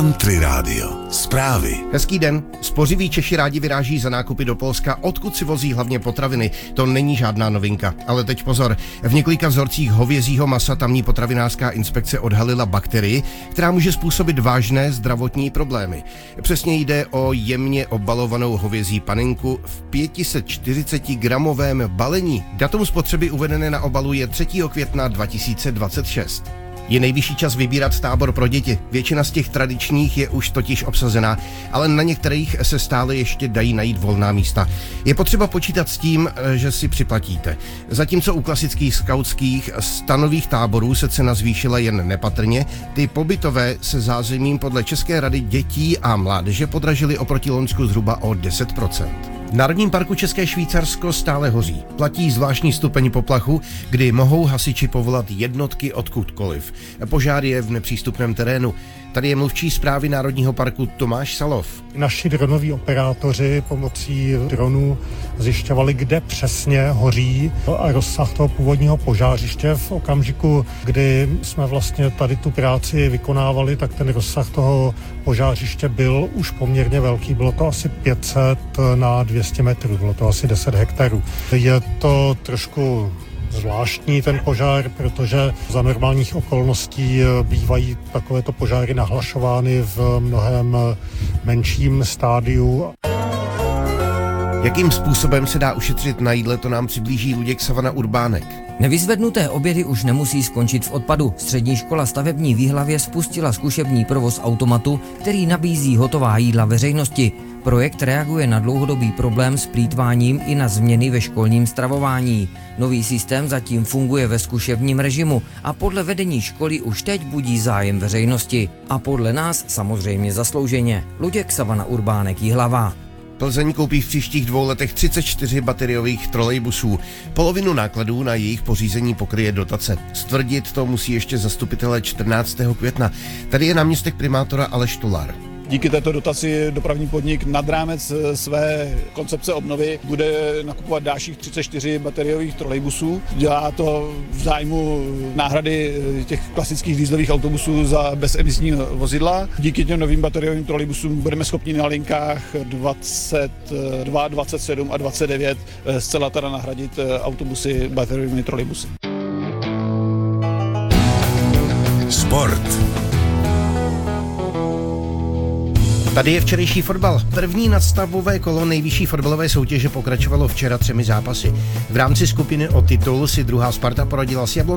Country Radio. Zprávy. Hezký den. Spořiví Češi rádi vyráží za nákupy do Polska, odkud si vozí hlavně potraviny. To není žádná novinka. Ale teď pozor. V několika vzorcích hovězího masa tamní potravinářská inspekce odhalila bakterii, která může způsobit vážné zdravotní problémy. Přesně jde o jemně obalovanou hovězí panenku v 540-gramovém balení. Datum spotřeby uvedené na obalu je 3. května 2026. Je nejvyšší čas vybírat tábor pro děti. Většina z těch tradičních je už totiž obsazená, ale na některých se stále ještě dají najít volná místa. Je potřeba počítat s tím, že si připlatíte. Zatímco u klasických skautských stanových táborů se cena zvýšila jen nepatrně, ty pobytové se zázemím podle České rady dětí a mládeže podražily oproti loňsku zhruba o 10%. V Národním parku České Švýcarsko stále hoří. Platí zvláštní stupeň poplachu, kdy mohou hasiči povolat jednotky odkudkoliv. Požár je v nepřístupném terénu. Tady je mluvčí správy Národního parku Tomáš Salov. Naši dronoví operátoři pomocí dronů zjišťovali, kde přesně hoří a rozsah toho původního požářiště. V okamžiku, kdy jsme vlastně tady tu práci vykonávali, tak ten rozsah toho požářiště byl už poměrně velký. Bylo to asi 500 na 200 metrů, bylo to asi 10 hektarů. Je to trošku zvláštní ten požár, protože za normálních okolností bývají takovéto požáry nahlašovány v mnohem menším stádiu. Jakým způsobem se dá ušetřit na jídle, to nám přiblíží Luděk Savana Urbánek. Nevyzvednuté obědy už nemusí skončit v odpadu. Střední škola stavební v Jihlavě spustila zkušební provoz automatu, který nabízí hotová jídla veřejnosti. Projekt reaguje na dlouhodobý problém s plýtváním i na změny ve školním stravování. Nový systém zatím funguje ve zkušebním režimu a podle vedení školy už teď budí zájem veřejnosti. A podle nás samozřejmě zaslouženě. Luděk Savana Urbánek, Jihlava. Plzeň koupí v příštích 2 letech 34 bateriových trolejbusů. Polovinu nákladů na jejich pořízení pokryje dotace. Stvrdit to musí ještě zastupitelé 14. května. Tady je náměstek primátora Aleš Tular. Díky této dotaci dopravní podnik nad rámec své koncepce obnovy bude nakupovat dalších 34 bateriových trolejbusů. Dělá to v zájmu náhrady těch klasických dieselových autobusů za bezemisní vozidla. Díky těm novým bateriovým trolejbusům budeme schopni na linkách 22, 27 a 29 zcela teda nahradit autobusy bateriovými trolejbusy. Sport. Tady je včerejší fotbal. První nadstavbové kolo nejvyšší fotbalové soutěže pokračovalo včera 3 zápasy. V rámci skupiny o titul si druhá Sparta poradila s Jabloncem